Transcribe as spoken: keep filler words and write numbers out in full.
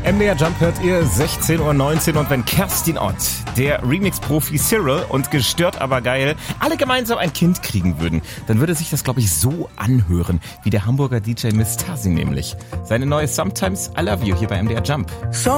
M D R Jump hört ihr sechzehn Uhr neunzehn und wenn Kerstin Ott, der Remix-Profi Cyril und Gestört aber geil alle gemeinsam ein Kind kriegen würden, dann würde sich das, glaube ich, so anhören, wie der Hamburger D J Mistasi nämlich. Seine neue Sometimes I Love You hier bei M D R Jump.